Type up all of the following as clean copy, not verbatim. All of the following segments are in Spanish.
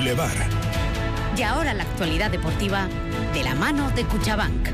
Boulevard. Y ahora la actualidad deportiva de la mano de Cuchabank.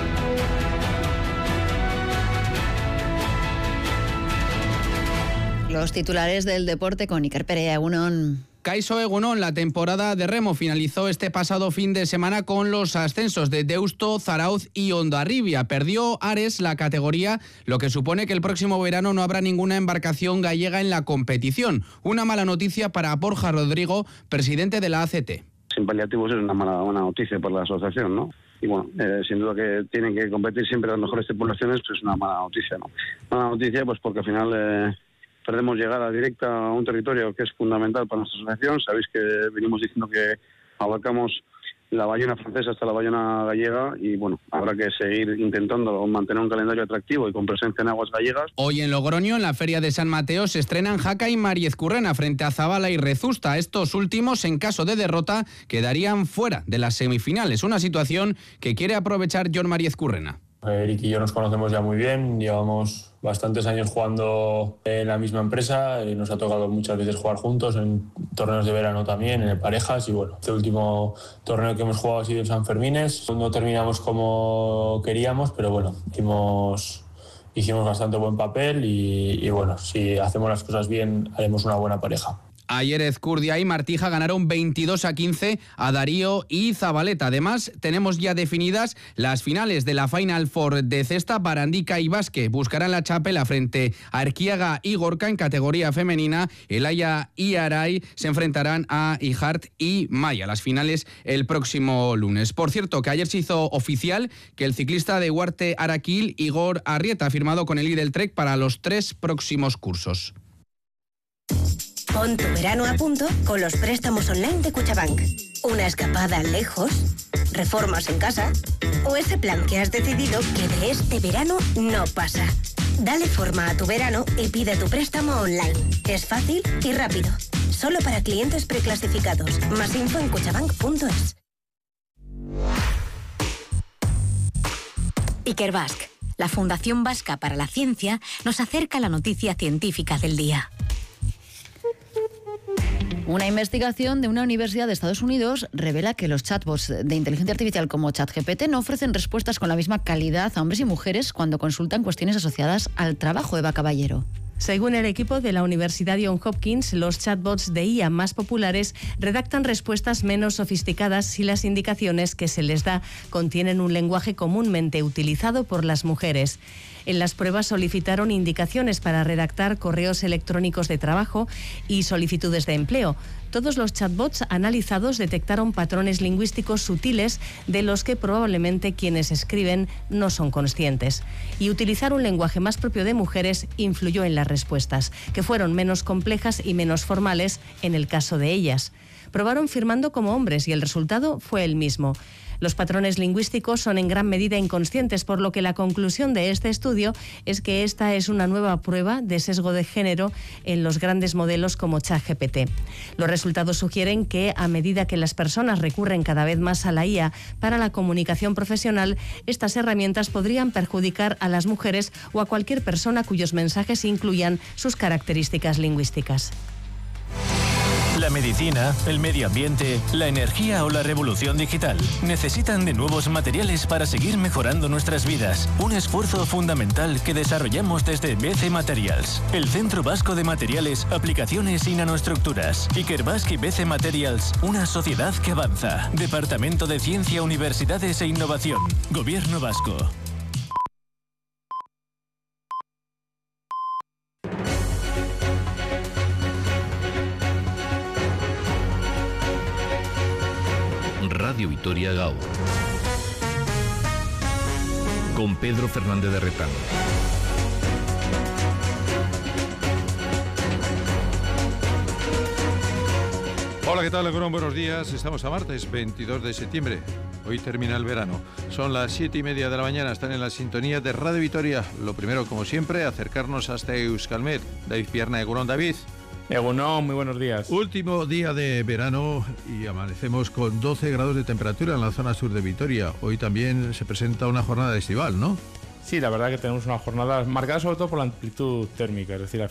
Los titulares del deporte con Iker Perea. Egunon. Kaixo Egunon, la temporada de remo finalizó este pasado fin de semana con los ascensos de Deusto, Zarauz y Hondarribia. Perdió Ares la categoría, lo que supone que el próximo verano no habrá ninguna embarcación gallega en la competición. Una mala noticia para Borja Rodrigo, presidente de la ACT. Sin paliativos es una mala noticia por la asociación, ¿no? Y bueno, sin duda que tienen que competir siempre las mejores tripulaciones, pues es una mala noticia, ¿no? Mala noticia pues porque al final perdemos llegada directa a un territorio que es fundamental para nuestra asociación. Sabéis que venimos diciendo que abarcamos la Bayona francesa hasta la Bayona gallega y bueno, habrá que seguir intentando mantener un calendario atractivo y con presencia en aguas gallegas. Hoy en Logroño, en la Feria de San Mateo, se estrenan Jaca y Mariezcurrena frente a Zabala y Rezusta. Estos últimos, en caso de derrota, quedarían fuera de las semifinales. Una situación que quiere aprovechar Jon Mariezcurrena. Eric y yo nos conocemos ya muy bien, llevamos bastantes años jugando en la misma empresa, nos ha tocado muchas veces jugar juntos en torneos de verano también, en parejas y bueno, este último torneo que hemos jugado ha sido en San Fermines, no terminamos como queríamos, pero bueno, hicimos bastante buen papel y bueno, si hacemos las cosas bien haremos una buena pareja. Ayer Ezcurdia y Martija ganaron 22-15 a Darío y Zabaleta. Además, tenemos ya definidas las finales de la Final Four de cesta. Barandica y Basque buscarán la chapela frente a Erquiaga y Gorka en categoría femenina. Elaya y Aray se enfrentarán a Ijart y Maya. Las finales el próximo lunes. Por cierto, que ayer se hizo oficial que el ciclista de Huarte Araquil, Igor Arrieta, ha firmado con el Lidl Trek para los 3 próximos cursos. Pon tu verano a punto con los préstamos online de Cuchabank. Una escapada lejos, reformas en casa o ese plan que has decidido que de este verano no pasa. Dale forma a tu verano y pide tu préstamo online. Es fácil y rápido. Solo para clientes preclasificados. Más info en cuchabank.es. Ikerbasc, la Fundación Vasca para la Ciencia, nos acerca a la noticia científica del día. Una investigación de una universidad de Estados Unidos revela que los chatbots de inteligencia artificial como ChatGPT no ofrecen respuestas con la misma calidad a hombres y mujeres cuando consultan cuestiones asociadas al trabajo. Eva Caballero. Según el equipo de la Universidad Johns Hopkins, los chatbots de IA más populares redactan respuestas menos sofisticadas si las indicaciones que se les da contienen un lenguaje comúnmente utilizado por las mujeres. En las pruebas solicitaron indicaciones para redactar correos electrónicos de trabajo y solicitudes de empleo. Todos los chatbots analizados detectaron patrones lingüísticos sutiles de los que probablemente quienes escriben no son conscientes. Y utilizar un lenguaje más propio de mujeres influyó en las respuestas, que fueron menos complejas y menos formales en el caso de ellas. Probaron firmando como hombres y el resultado fue el mismo. Los patrones lingüísticos son en gran medida inconscientes, por lo que la conclusión de este estudio es que esta es una nueva prueba de sesgo de género en los grandes modelos como ChatGPT. Los resultados sugieren que a medida que las personas recurren cada vez más a la IA para la comunicación profesional, estas herramientas podrían perjudicar a las mujeres o a cualquier persona cuyos mensajes incluyan sus características lingüísticas. La medicina, el medio ambiente, la energía o la revolución digital necesitan de nuevos materiales para seguir mejorando nuestras vidas. Un esfuerzo fundamental que desarrollamos desde BC Materials, el Centro Vasco de Materiales, Aplicaciones y Nanoestructuras. Ikerbasc y BC Materials, una sociedad que avanza. Departamento de Ciencia, Universidades e Innovación. Gobierno Vasco. Radio Vitoria Gaur, con Pedro Fernández de Retano. Hola, ¿qué tal? Buenos días. Estamos a martes 22 de septiembre. Hoy termina el verano. Son las 7:30 de la mañana. Están en la sintonía de Radio Vitoria. Lo primero, como siempre, acercarnos hasta Euskalmet. David Pierna, Egunon, David. Egunon, muy buenos días. Último día de verano y amanecemos con 12 grados de temperatura en la zona sur de Vitoria. Hoy también se presenta una jornada estival, ¿no? Sí, la verdad que tenemos una jornada marcada sobre todo por la amplitud térmica, es decir, al